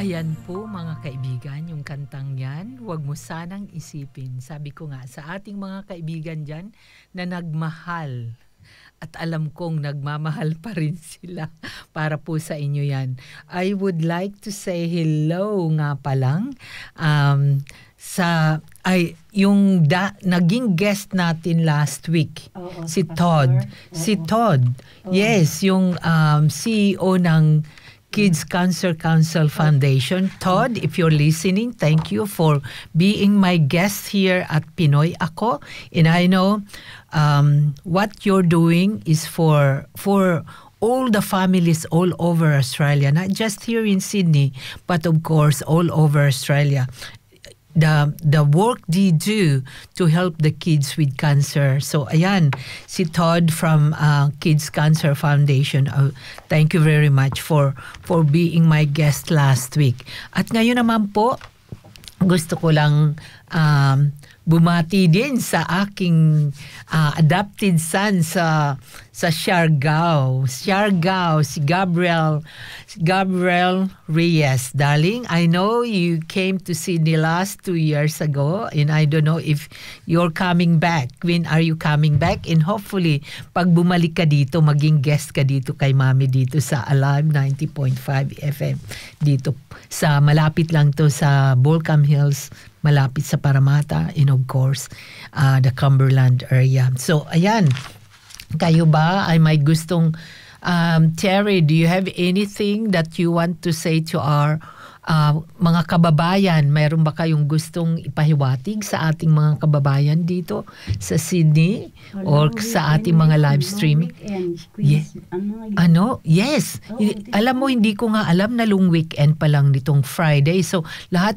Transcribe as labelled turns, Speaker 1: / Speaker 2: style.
Speaker 1: Ayan po mga kaibigan, yung kantang yan, huwag mo sanang isipin. Sabi ko nga sa ating mga kaibigan dyan na nagmahal at alam kong nagmamahal pa rin sila para po sa inyo yan. I would like to say hello nga pa lang yung naging guest natin last week, si Todd. Si Todd, yes, yung CEO ng Kids Cancer Council Foundation. Todd, if you're listening, thank you for being my guest here at Pinoy Ako. And I know what you're doing is for all the families all over Australia, not just here in Sydney, but of course all over Australia. The work they do to help the kids with cancer. So ayan, si Todd from Kids Cancer Foundation. Thank you very much for being my guest last week. At ngayon naman po, gusto ko lang bumati din sa aking adopted son sa Siargao, si Gabriel Reyes. Darling, I know you came to Sydney last 2 years ago and I don't know if you're coming back. When are you coming back? And hopefully, pag bumalik ka dito, maging guest ka dito kay Mami dito sa Alive 90.5 FM. Dito sa malapit lang to sa Baulkham Hills, malapit sa Parramatta and of course the Cumberland area. So ayan, kayo ba ay may gustong Terry, do you have anything that you want to say to our mga kababayan? Mayroon ba kayong gustong ipahiwatig sa ating mga kababayan dito sa Sydney or sa ating mga live streaming? Yes. Yes. Alam mo, hindi ko nga alam na long weekend pa lang nitong Friday. So lahat